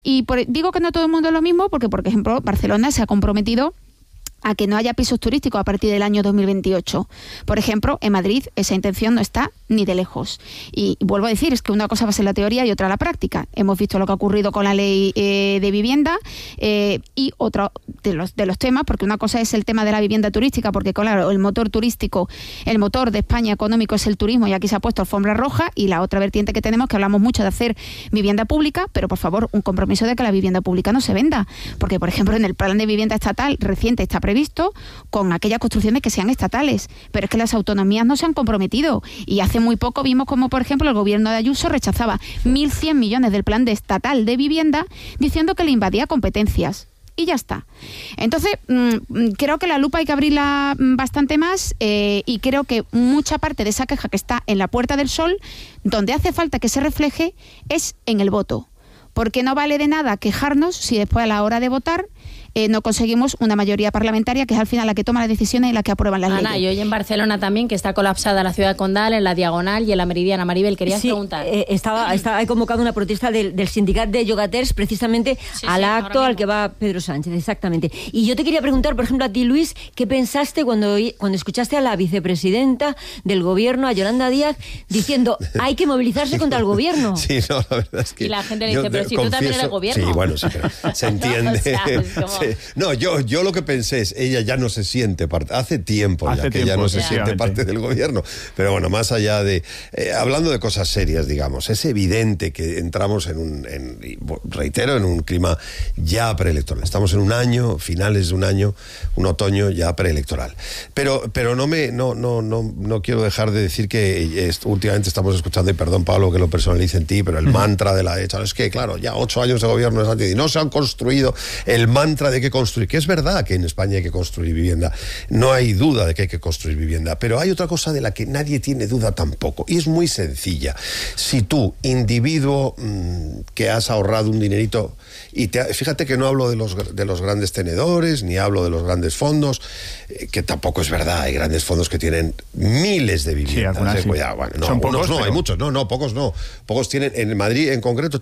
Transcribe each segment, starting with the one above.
Digo que no todo el mundo es lo mismo porque, por ejemplo, Barcelona se ha comprometido a que no haya pisos turísticos a partir del año 2028. Por ejemplo, en Madrid esa intención no está ni de lejos. Y vuelvo a decir, es que una cosa va a ser la teoría y otra la práctica. Hemos visto lo que ha ocurrido con la ley de vivienda y otro de los temas, porque una cosa es el tema de la vivienda turística, porque claro, el motor turístico, el motor de España económico es el turismo y aquí se ha puesto alfombra roja, y la otra vertiente que tenemos, que hablamos mucho de hacer vivienda pública, pero por favor, un compromiso de que la vivienda pública no se venda. Porque, por ejemplo, en el plan de vivienda estatal reciente está previsto con aquellas construcciones que sean estatales, pero es que las autonomías no se han comprometido, y hace muy poco vimos como, por ejemplo, el gobierno de Ayuso rechazaba 1.100 millones del plan estatal de vivienda diciendo que le invadía competencias. Y ya está. Entonces, creo que la lupa hay que abrirla bastante más, y creo que mucha parte de esa queja que está en la Puerta del Sol, donde hace falta que se refleje, es en el voto. Porque no vale de nada quejarnos si después a la hora de votar no conseguimos una mayoría parlamentaria, que es al final la que toma las decisiones y la que aprueban las leyes. Y hoy en Barcelona también, que está colapsada la ciudad condal, en la Diagonal y en la Meridiana. Maribel, querías preguntar. He convocado una protesta del sindicato de llogaters precisamente al acto al que va Pedro Sánchez, exactamente. Y yo te quería preguntar, por ejemplo, a ti, Luis, ¿qué pensaste cuando escuchaste a la vicepresidenta del gobierno, a Yolanda Díaz, diciendo hay que movilizarse contra el gobierno? Sí, no, la verdad es que... Y la gente le dice, pero si tú también eres el gobierno. Sí, bueno, sí, pero se entiende. O sea, es como... No, yo lo que pensé es, ella ya no se siente parte, hace tiempo que ya no se siente parte del gobierno, pero bueno, más allá de, hablando de cosas serias, digamos, es evidente que entramos en un clima ya preelectoral, estamos en un año, finales de un año, un otoño ya preelectoral, pero no quiero dejar de decir que últimamente estamos escuchando, y perdón Pablo que lo personalice en ti, pero el mantra de la derecha, es que claro, ya 8 años de gobierno de Sánchez y no se han construido, el mantra de que construir, que es verdad que en España hay que construir vivienda, no hay duda de que hay que construir vivienda, pero hay otra cosa de la que nadie tiene duda tampoco, y es muy sencilla. Si tú, individuo que has ahorrado un dinerito, y fíjate que no hablo de los grandes tenedores, ni hablo de los grandes fondos, que tampoco es verdad, hay grandes fondos que tienen miles de viviendas. Sí, cuidado, bueno, no, pocos, no, pero... hay muchos, pocos no. Pocos tienen, en Madrid en concreto,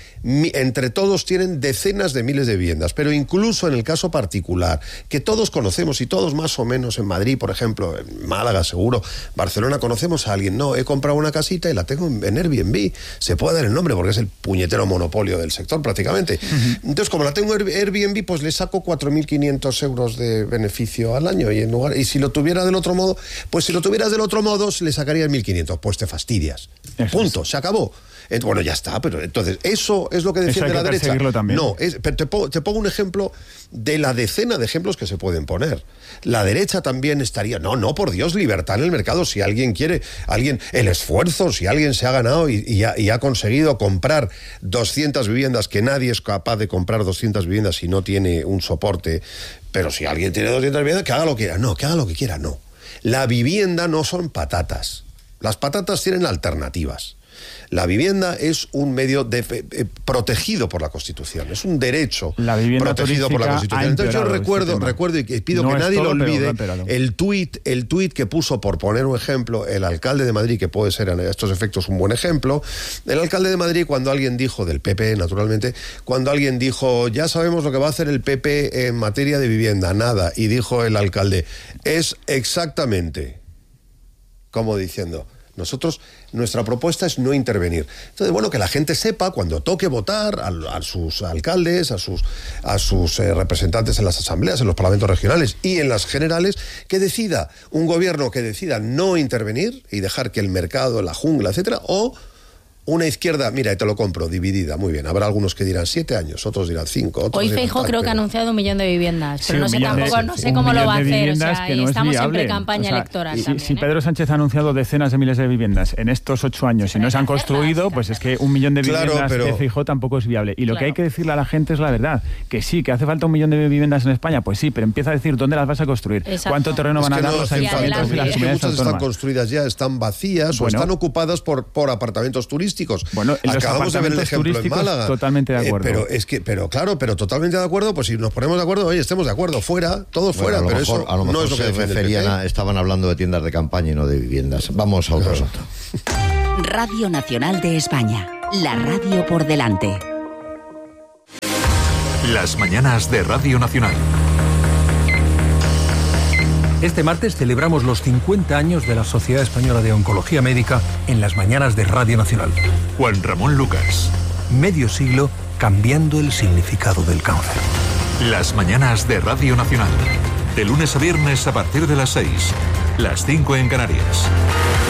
entre todos tienen decenas de miles de viviendas, pero incluso en el caso particular, que todos conocemos y todos más o menos en Madrid, por ejemplo, en Málaga seguro, Barcelona, conocemos a alguien, he comprado una casita y la tengo en Airbnb, se puede dar el nombre porque es el puñetero monopolio del sector prácticamente. Entonces, como la tengo en Airbnb, pues le saco 4.500 euros de beneficio al año, y si lo tuviera del otro modo, pues si lo tuvieras del otro modo, le sacarías 1.500, pues te fastidias. Punto, se acabó. Bueno, ya está, pero entonces, ¿eso es lo que defiende la derecha? No, pero te pongo un ejemplo de la decena de ejemplos que se pueden poner. La derecha también estaría, no, por Dios, libertad en el mercado. Si alguien quiere, el esfuerzo, si alguien se ha ganado y ha conseguido comprar 200 viviendas, que nadie es capaz de comprar 200 viviendas si no tiene un soporte, pero si alguien tiene 200 viviendas, que haga lo que quiera. No, que haga lo que quiera, no. La vivienda no son patatas. Las patatas tienen alternativas. La vivienda es un medio protegido por la Constitución, es un derecho protegido por la Constitución. Entonces yo recuerdo y pido que nadie lo olvide, el tuit que puso, por poner un ejemplo, el alcalde de Madrid, que puede ser a estos efectos un buen ejemplo, el alcalde de Madrid, cuando alguien dijo, del PP naturalmente, cuando alguien dijo, ya sabemos lo que va a hacer el PP en materia de vivienda, nada, y dijo el alcalde, es exactamente, como diciendo... Nuestra propuesta es no intervenir. Entonces, bueno, que la gente sepa, cuando toque votar a sus alcaldes, a sus representantes en las asambleas, en los parlamentos regionales y en las generales, que decida, un gobierno que decida no intervenir y dejar que el mercado, la jungla, etcétera, o una izquierda, mira, te lo compro, dividida, muy bien. Habrá algunos que dirán 7 años, otros dirán 5. Hoy Feijóo creo que ha anunciado 1 millón de viviendas, pero no sé cómo lo va a hacer. O sea, y estamos en pre-campaña electoral también. Si Pedro Sánchez ha anunciado decenas de miles de viviendas en estos 8 años y no se han construido, pues es que 1 millón de viviendas de Feijóo tampoco es viable. Y lo que hay que decirle a la gente es la verdad, que sí, que hace falta 1 millón de viviendas en España, pues sí, pero empieza a decir dónde las vas a construir, cuánto terreno van a dar los ayuntamientos y las comunidades autónomas. Muchas están construidas ya, están vacías o están ocupadas por apartamentos turísticos. Bueno, acabamos de ver el ejemplo en Málaga. Totalmente de acuerdo. Pero totalmente de acuerdo, pues si nos ponemos de acuerdo, oye, estemos de acuerdo, fuera, todos fuera, pero eso no es lo que referían estaban hablando de tiendas de campaña y no de viviendas. Vamos a otro asunto. Radio Nacional de España, la radio por delante. Las mañanas de Radio Nacional. Este martes celebramos los 50 años de la Sociedad Española de Oncología Médica en las mañanas de Radio Nacional. Juan Ramón Lucas. Medio siglo cambiando el significado del cáncer. Las mañanas de Radio Nacional. De lunes a viernes a partir de las 6. Las 5 en Canarias.